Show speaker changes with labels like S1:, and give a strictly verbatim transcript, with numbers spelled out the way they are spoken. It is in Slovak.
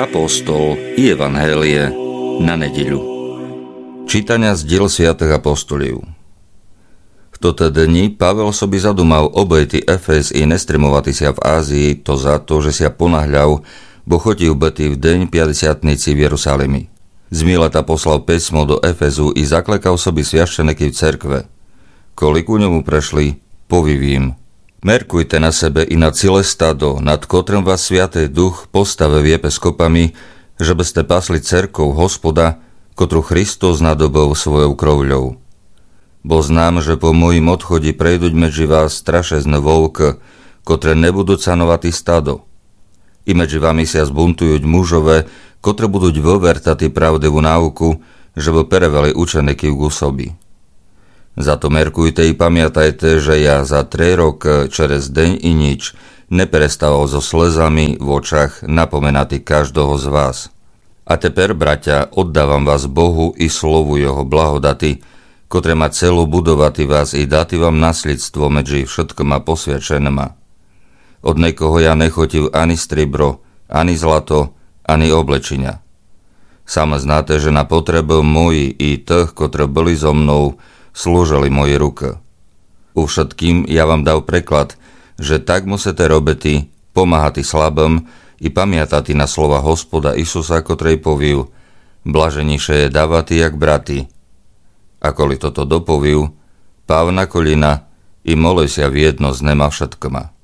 S1: Apoštol i Evanhélie na nedeľu. Čítania z diel svätých apostolів. V tote dni Pavel sobi zadumal obejti Efes i nestremovati sa v Ázii, to za to, že sa ponahľal, bo chotil bety v deň piadesiatnici v Jerusalemi. Z Mileta poslal písmo do Efezu i zaklekal sobi sviašteneky v cerkve. Koli ku ňomu prešli, povivím. Merkujte na sebe i na celé stado, nad kotrem vás Sviatý Duch postave episkopami, že by ste pasli cerkov Hospoda, kotru Kristus nadobol svojou krovľou. Bo znám, že po mojim odchodi prejduť medzi vás strašezne volk, kotre nebudú canovati stado. I medzi vami sa zbuntujú mužové, kotre budú vovertati pravdivú náuku, že by pereveli učeneky v gusobi. Za to merkujte i pamiatajte, že ja za tri rok čerez deň i nič neperestával so slezami v očach napomenati každého z vás. A teper, bratia, oddávam vás Bohu i slovu jeho blahodati, kotre ma celú budovati vás i dati vám nasledstvo medzi všetkoma posviačenema. Od nekoho ja nechotil ani stribro, ani zlato, ani oblečenia. Sam znáte, že na potrebu moji i tých, kotre boli so mnou, slúžili moje ruky. U všetkým ja vám dal preklad, že tak musíte robiť, pomáhati slabým i pamiatati na slova Hospoda Isusa, kotrej povil, blaženiše je dávati jak brati. A koli toto dopovil, páv na kolina i molil sa v jedno s nema všetkoma.